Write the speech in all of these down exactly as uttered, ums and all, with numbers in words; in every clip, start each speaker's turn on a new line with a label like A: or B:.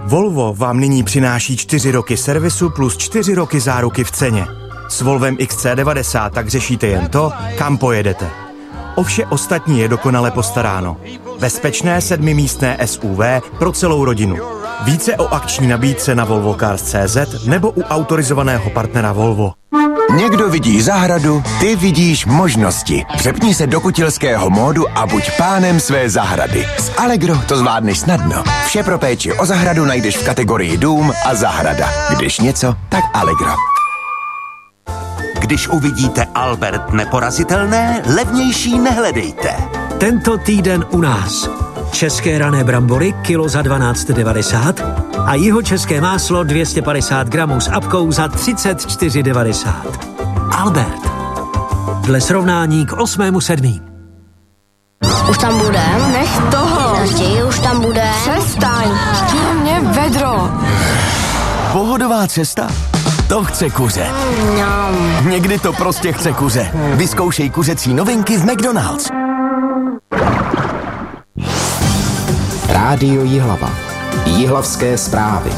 A: Volvo vám nyní přináší čtyři roky servisu plus čtyři roky záruky v ceně. S Volvem X C devadesát tak řešíte jen to, kam pojedete. O vše ostatní je dokonale postaráno. Bezpečné sedmimístné S U V pro celou rodinu. Více o akční nabídce na volvo cars tečka cé zet nebo u autorizovaného partnera Volvo.
B: Někdo vidí zahradu, ty vidíš možnosti. Přepni se do kutilského módu a buď pánem své zahrady. S Allegro to zvládneš snadno. Vše pro péči o zahradu najdeš v kategorii dům a zahrada. Když něco, tak Allegro.
C: Když uvidíte Albert neporazitelné, levnější nehledejte.
D: Tento týden u nás. České rané brambory kilo za dvanáct devadesát a jihočeské máslo dvě stě padesát gramů s apkou za třicet čtyři devadesát. Albert. Dle srovnání k osmému sedmý.
E: Už tam budem? Nech toho. Raději už tam budem.
F: Přestaň. Chtěl mě vedro.
B: Pohodová cesta? To chce kuře.
E: No.
B: Někdy to prostě chce kuře. Vyzkoušej kuřecí novinky v McDonald's.
G: Rádio Jihlava. Jihlavské zprávy.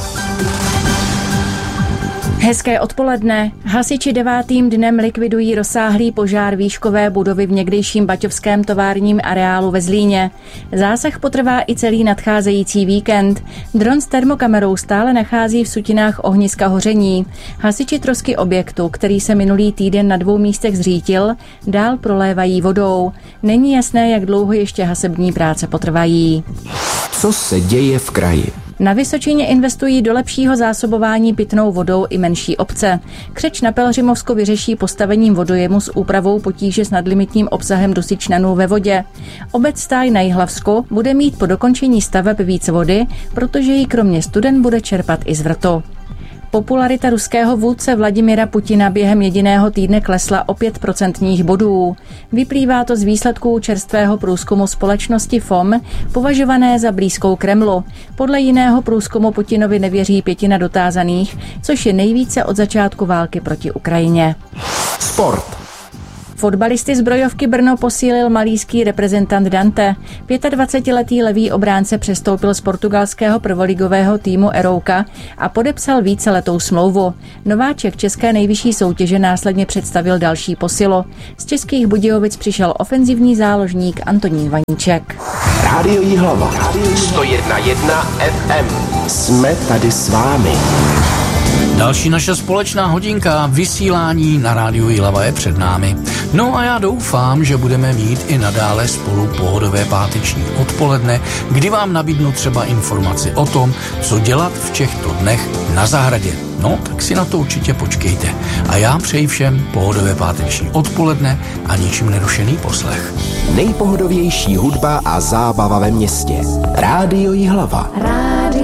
H: Hezké odpoledne. Hasiči devátým dnem likvidují rozsáhlý požár výškové budovy v někdejším baťovském továrním areálu ve Zlíně. Zásah potrvá i celý nadcházející víkend. Dron s termokamerou stále nachází v sutinách ohniska hoření. Hasiči trosky objektu, který se minulý týden na dvou místech zřítil, dál prolévají vodou. Není jasné, jak dlouho ještě hasební práce potrvají.
G: Co se děje v kraji?
H: Na Vysočině investují do lepšího zásobování pitnou vodou i menší obce. Křeč na Pelhřimovsku vyřeší postavením vodojemu s úpravou potíže s nadlimitním obsahem dusičnanů ve vodě. Obec Stáj na Jihlavsku bude mít po dokončení staveb víc vody, protože ji kromě studen bude čerpat i z vrtu. Popularita ruského vůdce Vladimira Putina během jediného týdne klesla o pět procentních bodů. Vyplývá to z výsledků čerstvého průzkumu společnosti F O M, považované za blízkou Kremlu. Podle jiného průzkumu Putinovi nevěří pětina dotázaných, což je nejvíce od začátku války proti Ukrajině.
G: Sport.
H: Fotbalisty zbrojovky Brno posílil malýský reprezentant Dante. dvacetiletý levý obránce přestoupil z portugalského prvoligového týmu Erouka a podepsal víceletou smlouvu. Nováček české nejvyšší soutěže následně představil další posilu. Z Českých Budějovic přišel ofenzivní záložník Antonín Vaníček.
G: Rádio Jihlava. sto jedna jedna F M. Jsme tady s vámi.
I: Další naše společná hodinka vysílání na Rádiu Jihlava je před námi. No a já doufám, že budeme mít i nadále spolu pohodové páteční odpoledne, kdy vám nabídnu třeba informaci o tom, co dělat v těchto dnech na zahradě. No, tak si na to určitě počkejte. A já přeji všem pohodové páteční odpoledne a ničím nerušený poslech.
G: Nejpohodovější hudba a zábava ve městě. Rádio Jihlava.